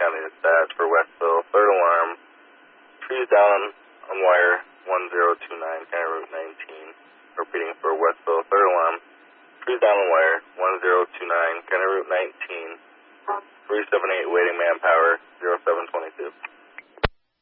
County Dispatch for Westville, third alarm. Trees down on wire 1029, County Route 19. Repeating for Westville, third alarm. Trees down on wire 1029, County Route 19. 378 waiting manpower 0722.